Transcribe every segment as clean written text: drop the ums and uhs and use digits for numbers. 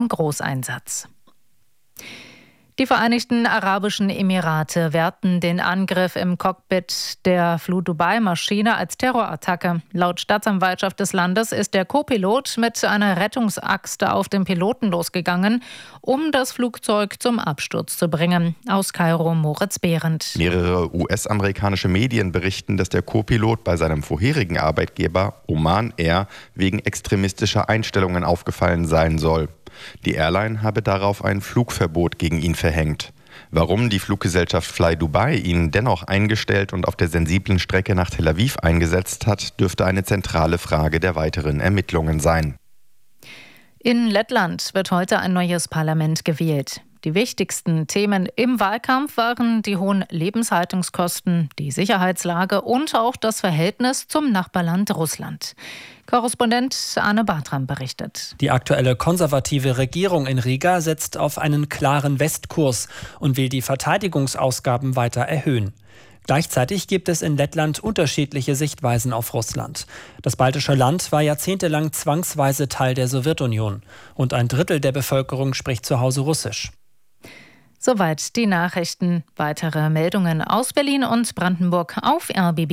Großeinsatz. Die Vereinigten Arabischen Emirate werten den Angriff im Cockpit der Fly-Dubai-Maschine als Terrorattacke. Laut Staatsanwaltschaft des Landes ist der Co-Pilot mit einer Rettungsaxt auf den Piloten losgegangen, um das Flugzeug zum Absturz zu bringen. Aus Kairo Moritz Behrendt. Mehrere US-amerikanische Medien berichten, dass der Co-Pilot bei seinem vorherigen Arbeitgeber Oman Air wegen extremistischer Einstellungen aufgefallen sein soll. Die Airline habe darauf ein Flugverbot gegen ihn verhängt. Warum die Fluggesellschaft Fly Dubai ihn dennoch eingestellt und auf der sensiblen Strecke nach Tel Aviv eingesetzt hat, dürfte eine zentrale Frage der weiteren Ermittlungen sein. In Lettland wird heute ein neues Parlament gewählt. Die wichtigsten Themen im Wahlkampf waren die hohen Lebenshaltungskosten, die Sicherheitslage und auch das Verhältnis zum Nachbarland Russland. Korrespondent Arne Bartram berichtet. Die aktuelle konservative Regierung in Riga setzt auf einen klaren Westkurs und will die Verteidigungsausgaben weiter erhöhen. Gleichzeitig gibt es in Lettland unterschiedliche Sichtweisen auf Russland. Das baltische Land war jahrzehntelang zwangsweise Teil der Sowjetunion und ein Drittel der Bevölkerung spricht zu Hause Russisch. Soweit die Nachrichten. Weitere Meldungen aus Berlin und Brandenburg auf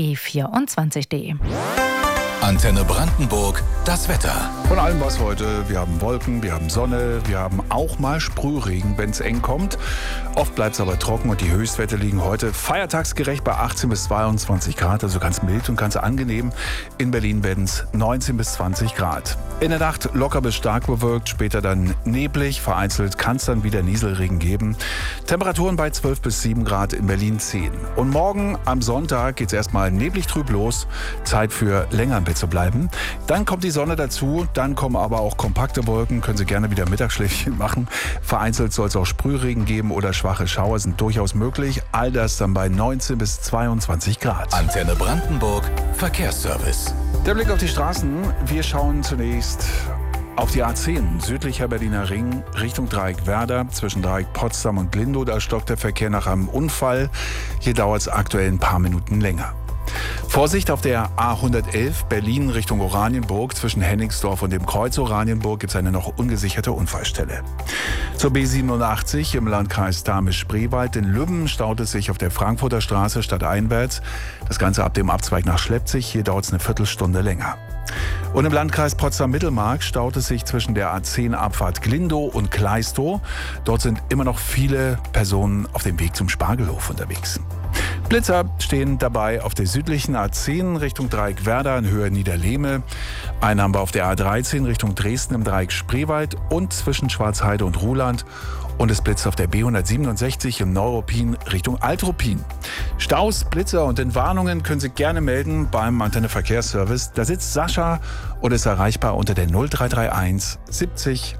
rbb24.de. Antenne Brandenburg, das Wetter. Von allem was heute. Wir haben Wolken, wir haben Sonne, wir haben auch mal Sprühregen, wenn es eng kommt. Oft bleibt es aber trocken und die Höchstwerte liegen heute feiertagsgerecht bei 18 bis 22 Grad, also ganz mild und ganz angenehm. In Berlin werden es 19 bis 20 Grad. In der Nacht locker bis stark bewölkt, später dann neblig, vereinzelt kann es dann wieder Nieselregen geben. Temperaturen bei 12 bis 7 Grad, in Berlin 10. Und morgen am Sonntag geht es erstmal neblig trüb los, Zeit für länger im Bett zu bleiben. Dann kommt die Sonne dazu, dann kommen aber auch kompakte Wolken, können Sie gerne wieder Mittagsschläfchen machen. Vereinzelt soll es auch Sprühregen geben oder schwache Schauer sind durchaus möglich. All das dann bei 19 bis 22 Grad. Antenne Brandenburg, Verkehrsservice. Der Blick auf die Straßen. Wir schauen zunächst auf die A10, südlicher Berliner Ring, Richtung Dreieck Werder, zwischen Dreieck Potsdam und Lindow. Da stockt der Verkehr nach einem Unfall. Hier dauert es aktuell ein paar Minuten länger. Vorsicht auf der A111 Berlin Richtung Oranienburg. Zwischen Hennigsdorf und dem Kreuz Oranienburg gibt es eine noch ungesicherte Unfallstelle. Zur B87 im Landkreis Dahme-Spreewald. In Lübben staut es sich auf der Frankfurter Straße stadteinwärts. Das Ganze ab dem Abzweig nach Schleppzig. Hier dauert es eine Viertelstunde länger. Und im Landkreis Potsdam-Mittelmark staut es sich zwischen der A10-Abfahrt Glindow und Kleistow. Dort sind immer noch viele Personen auf dem Weg zum Spargelhof unterwegs. Blitzer stehen dabei auf der südlichen A10 Richtung Dreieck Werder in Höhe Niederlehme. Einen haben wir auf der A13 Richtung Dresden im Dreieck Spreewald und zwischen Schwarzheide und Ruhland. Und es blitzt auf der B167 im Neuruppin Richtung Altruppin. Staus, Blitzer und Entwarnungen können Sie gerne melden beim Antenne Verkehrsservice. Da sitzt Sascha und ist erreichbar unter der 0331 70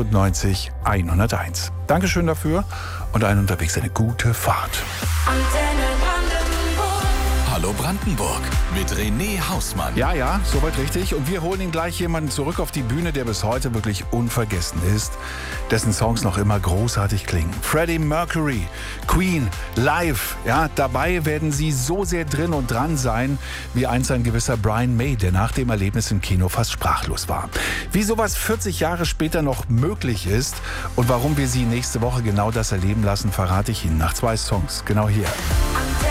98 101. Dankeschön dafür und allen unterwegs eine gute Fahrt. Antenne Hallo Brandenburg mit René Hausmann. Ja, soweit richtig. Und wir holen Ihnen gleich jemanden zurück auf die Bühne, der bis heute wirklich unvergessen ist, dessen Songs noch immer großartig klingen. Freddie Mercury, Queen, live. Ja, dabei werden Sie so sehr drin und dran sein, wie einst ein gewisser Brian May, der nach dem Erlebnis im Kino fast sprachlos war. Wie sowas 40 Jahre später noch möglich ist und warum wir Sie nächste Woche genau das erleben lassen, verrate ich Ihnen nach 2 Songs. Genau hier.